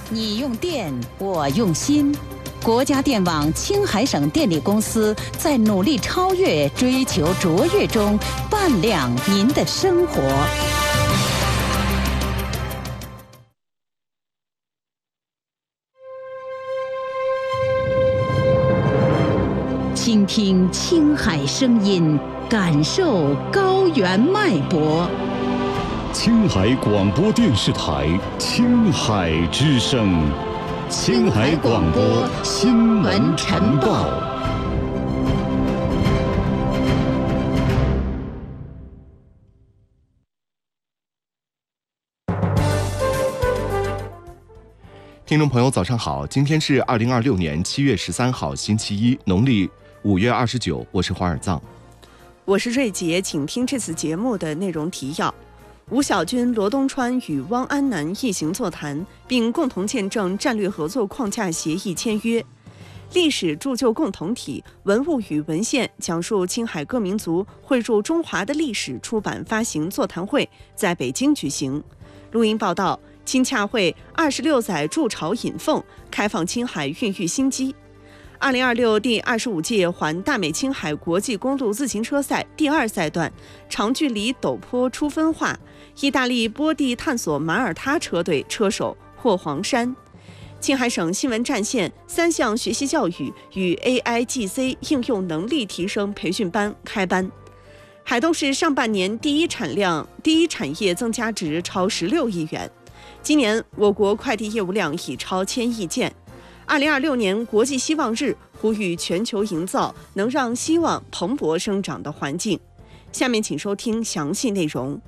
你用电，我用心。国家电网青海省电力公司在努力超越、追求卓越中，伴亮您的生活。倾听青海声音，感受高原脉搏。 青海广播电视台青海之声，青海广播新闻晨报。 听众朋友早上好，今天是2026年7月13号星期一，农历5月29，我是华尔藏。 我是瑞杰，请听这次节目的内容提要。吴小军、罗东川与汪安南一行座谈，并共同见证战略合作框架协议签约。历史铸就共同体，文物与文献讲述青海各民族汇入中华的历史出版发行座谈会在北京举行。录音报道，青洽会26载筑巢引凤，开放青海孕育新机。2026第25届环大美青海国际公路自行车赛第2赛段长距离陡坡出分化，意大利波地探索马耳他车队车手获黄衫。青海省新闻战线3项学习教育与 AIGC 应用能力提升培训班开班。海东市上半年第一产业增加值超16亿元。今年我国快递业务量已超1000亿件。2026年国际希望日呼吁全球营造能让希望蓬勃生长的环境。下面请收听详细内容。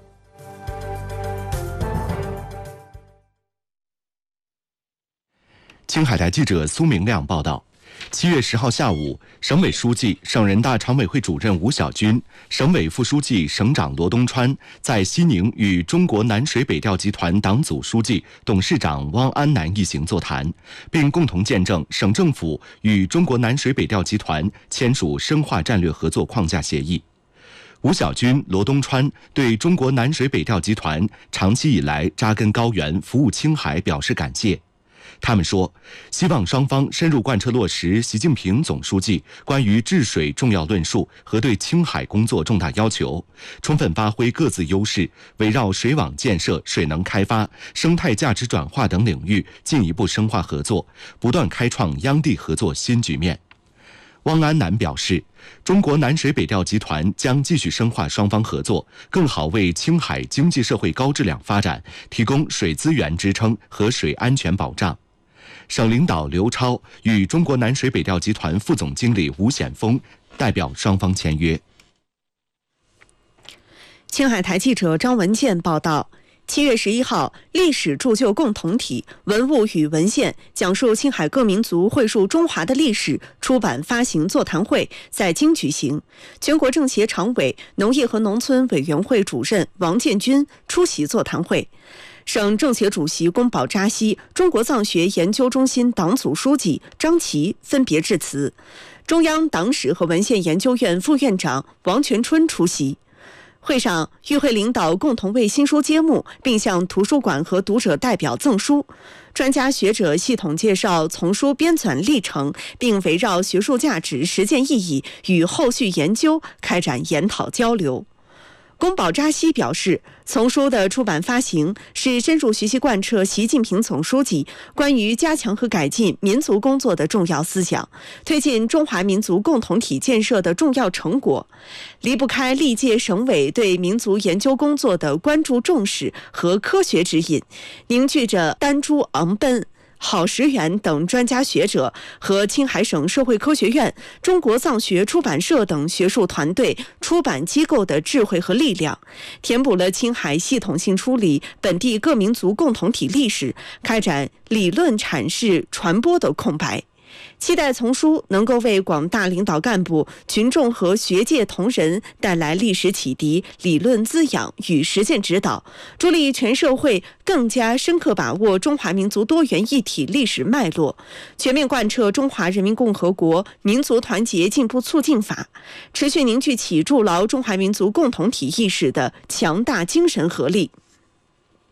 青海台记者苏明亮报道，7月10号下午，省委书记、省人大常委会主任吴小军、省委副书记、省长罗东川在西宁与中国南水北调集团党组书记、董事长汪安南一行座谈，并共同见证省政府与中国南水北调集团签署深化战略合作框架协议。吴小军、罗东川对中国南水北调集团长期以来扎根高原、服务青海表示感谢。他们说，希望双方深入贯彻落实习近平总书记关于治水重要论述和对青海工作重大要求，充分发挥各自优势，围绕水网建设、水能开发、生态价值转化等领域进一步深化合作，不断开创央地合作新局面。汪安南表示，中国南水北调集团将继续深化双方合作，更好为青海经济社会高质量发展提供水资源支撑和水安全保障。省领导刘超与中国南水北调集团副总经理吴显峰代表双方签约。 青海台记者张文健报道，7月11号，历史铸就共同体，文物与文献讲述青海各民族汇入中华的历史出版发行座谈会在京举行。全国政协常委、农业和农村委员会主任王建军出席座谈会。省政协主席龚宝扎西、中国藏学研究中心党组书记张琦分别致辞。中央党史和文献研究院副院长王全春出席。会上，与会领导共同为新书揭幕，并向图书馆和读者代表赠书。专家学者系统介绍丛书编纂历程，并围绕学术价值、实践意义与后续研究开展研讨交流。龚宝扎西表示，丛书的出版发行是深入学习贯彻习近平总书记关于加强和改进民族工作的重要思想，推进中华民族共同体建设的重要成果，离不开历届省委对民族研究工作的关注重视和科学指引，凝聚着丹朱昂奔、郝石元等专家学者和青海省社会科学院、中国藏学出版社等学术团队、出版机构的智慧和力量，填补了青海系统性梳理本地各民族共同体历史、开展理论阐释传播的空白。期待丛书能够为广大领导干部、群众和学界同仁带来历史启迪、理论滋养与实践指导，助力全社会更加深刻把握中华民族多元一体历史脉络，全面贯彻中华人民共和国民族团结进步促进法，持续凝聚起筑牢中华民族共同体意识的强大精神合力。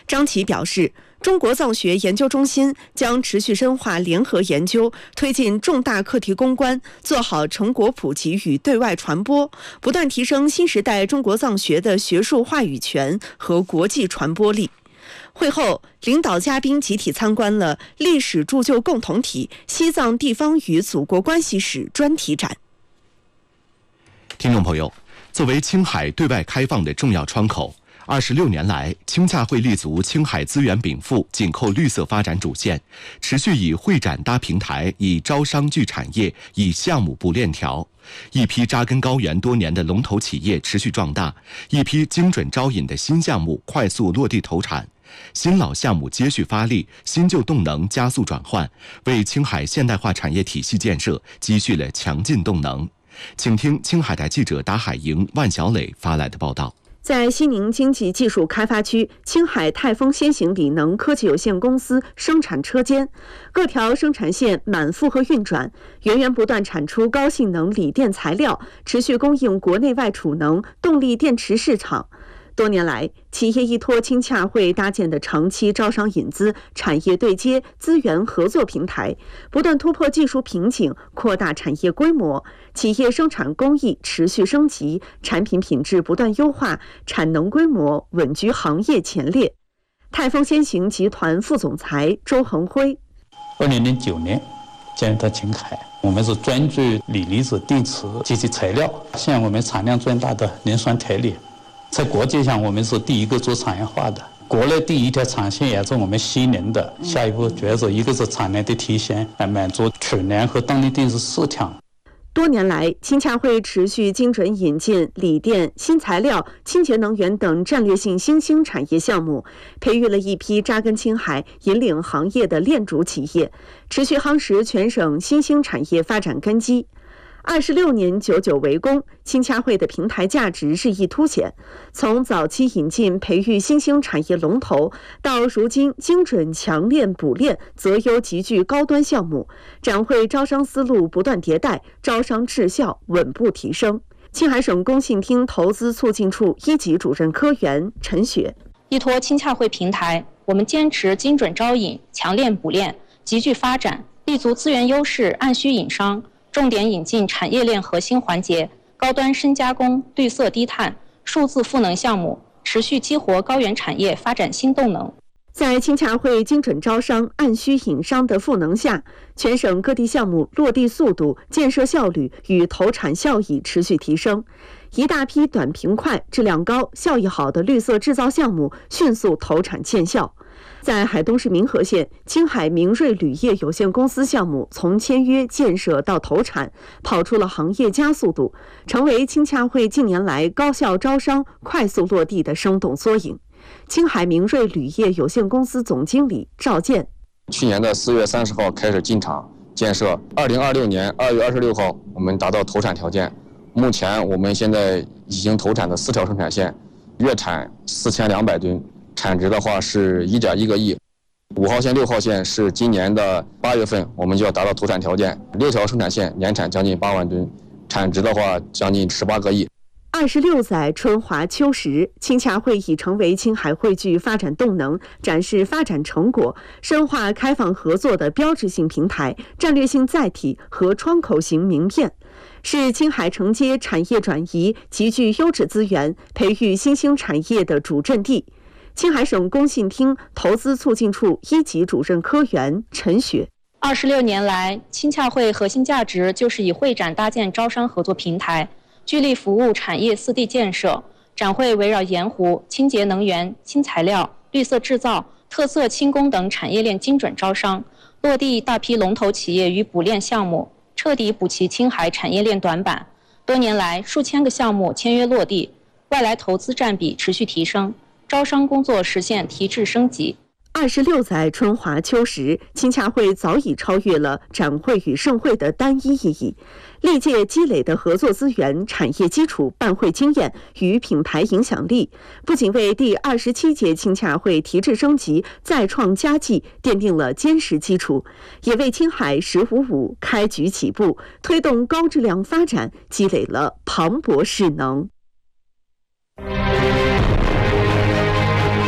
张琦表示，中国藏学研究中心将持续深化联合研究，推进重大课题攻关，做好成果普及与对外传播，不断提升新时代中国藏学的学术话语权和国际传播力。会后，领导嘉宾集体参观了历史铸就共同体西藏地方与祖国关系史专题展。 听众朋友，作为青海对外开放的重要窗口，26年来，青洽会立足青海资源禀赋、紧扣绿色发展主线，持续以会展搭平台，以招商聚产业，以项目布链条。一批扎根高原多年的龙头企业持续壮大，一批精准招引的新项目快速落地投产，新老项目接续发力，新旧动能加速转换，为青海现代化产业体系建设积蓄了强劲动能。请听青海台记者达海营、万小磊发来的报道。 在西宁经济技术开发区，青海泰丰先行锂能科技有限公司生产车间，各条生产线满负荷运转，源源不断产出高性能锂电材料，持续供应国内外储能、动力电池市场。多年来，企业依托青洽会搭建的长期招商引资、产业对接、资源合作平台，不断突破技术瓶颈，扩大产业规模，企业生产工艺持续升级，产品品质不断优化，产能规模稳居行业前列。泰丰先行集团副总裁周恒辉 ：2009年建立到青海，我们是专注锂离子电池及其材料，现在我们产量最大的磷酸钛锂。在国际上，我们是第一个做产业化的，国内第一条产线也是我们西宁的。下一步主要是一个是产能的提升，来满足储能和动力电池市场。 多年来，青洽会持续精准引进锂电、新材料、清洁能源等战略性新兴产业项目，培育了一批扎根青海、引领行业的链主企业，持续夯实全省新兴产业发展根基。26年99围攻，青洽会的平台价值日益凸显。从早期引进培育新兴产业龙头，到如今精准强链补链、择优集聚高端项目，展会招商思路不断迭代，招商质效稳步提升。青海省工信厅投资促进处一级主任科员陈雪： 依托青洽会平台，我们坚持精准招引、强链补链、集聚发展，立足资源优势，按需引商。重点引进产业链核心环节、高端深加工、绿色低碳、数字赋能项目，持续激活高原产业发展新动能。 在青洽会精准招商、按需引商的赋能下，全省各地项目落地速度、建设效率与投产效益持续提升，一大批短平快、质量高、效益好的绿色制造项目迅速投产见效。在海东市民和县，青海明锐铝业有限公司项目从签约建设到投产，跑出了行业加速度，成为青洽会近年来高效招商、快速落地的生动缩影。青海明锐铝业有限公司总经理赵健： 去年的4月30号开始进场建设，2026年2月26号我们达到投产条件。目前我们现在已经投产的4条生产线，月产4200吨。产值的话是1.1个亿，5号线、6号线是今年的8月份，我们就要达到投产条件。6条生产线年产将近8万吨，产值的话将近18个亿。 26载春华秋实，青洽会已成为青海汇聚发展动能、展示发展成果、深化开放合作的标志性平台、战略性载体和窗口型名片，是青海承接产业转移、集聚优质资源、培育新兴产业的主阵地。青海省工信厅投资促进处一级主任科员陈雪 ：26年来，青洽会核心价值就是以会展搭建招商合作平台，聚力服务产业4地建设。展会围绕盐湖、清洁能源、新材料、绿色制造、特色轻工等产业链精准招商，落地大批龙头企业与补链项目，彻底补齐青海产业链短板。多年来，数千个项目签约落地，外来投资占比持续提升。招商工作实现提质升级。 26载春华秋实，青洽会早已超越了展会与盛会的单一意义，历届积累的合作资源、产业基础、办会经验与品牌影响力，不仅为第27届青洽会提质升级、再创佳绩奠定了坚实基础，也为青海“1055”开局起步、推动高质量发展积累了磅礴势能。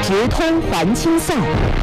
直通环青赛。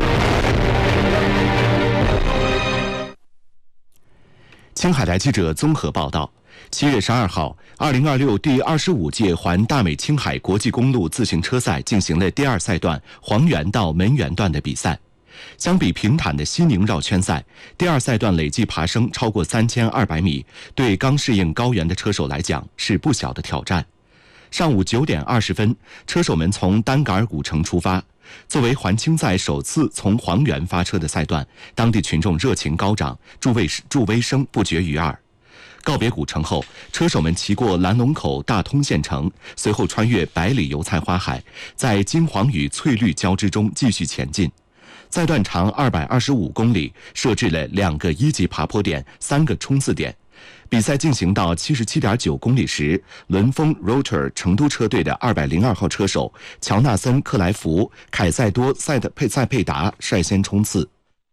青海台记者综合报道，7月12号，2026第25届环大美青海国际公路自行车赛进行了第2赛段黄原到门源段的比赛。相比平坦的西宁绕圈赛，第2赛段累计爬升超过3200米，对刚适应高原的车手来讲是不小的挑战。上午9点20分，车手们从丹噶尔古城出发。作为环青赛首次从黄原发车的赛段，当地群众热情高涨，助威声不绝于耳。告别古城后，车手们骑过蓝龙口大通县城，随后穿越百里油菜花海，在金黄与翠绿交织中继续前进。赛段长225公里，设置了2个1级爬坡点、3个冲刺点。比赛进行到77.9公里时，轮风 Rotor 成都车队的202号车手乔纳森·克莱弗、凯塞多·塞佩达率先冲刺，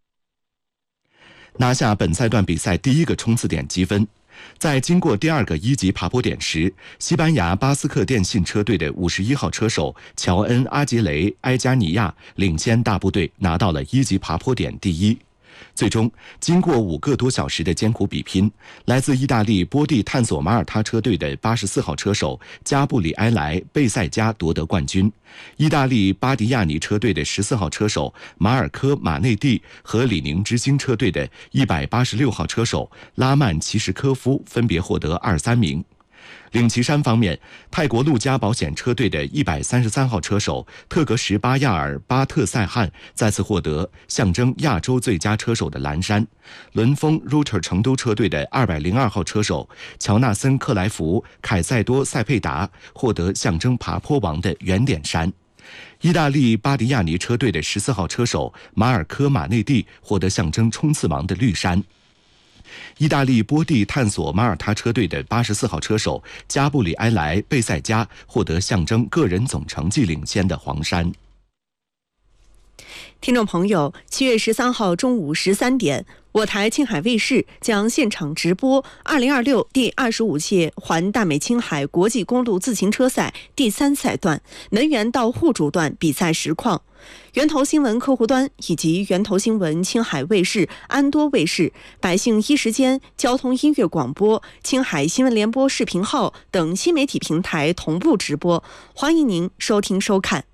拿下本赛段比赛第1个冲刺点积分。在经过第2个1级爬坡点时，西班牙巴斯克电信车队的51号车手乔恩·阿杰雷·埃加尼亚领先大部队，拿到了1级爬坡点第1。最终，经过5个多小时的艰苦比拼，来自意大利波蒂探索马耳他车队的84号车手加布里埃莱·贝塞加夺得冠军。意大利巴迪亚尼车队的14号车手马尔科·马内蒂和李宁之星车队的186号车手拉曼齐什科夫分别获得2、3名。领旗衫方面，泰国陆家保险车队的133号车手特格什巴亚尔巴特塞汉再次获得象征亚洲最佳车手的蓝衫。轮风 Rotor 成都车队的202号车手乔纳森·克莱弗、凯塞多·塞佩达获得象征爬坡王的圆点衫。意大利巴迪亚尼车队的14号车手马尔科·马内蒂获得象征冲刺王的绿衫。意大利波蒂探索马耳他车队的84号车手加布里埃莱·贝塞加获得象征个人总成绩领先的黄衫。 听众朋友，7月13号中午13点，我台青海卫视将现场直播2026第25届环大美青海国际公路自行车赛第3赛段门源到互主段比赛实况。源头新闻客户端以及源头新闻青海卫视、安多卫视、百姓一时间、交通音乐广播、青海新闻联播视频号等新媒体平台同步直播，欢迎您收听收看。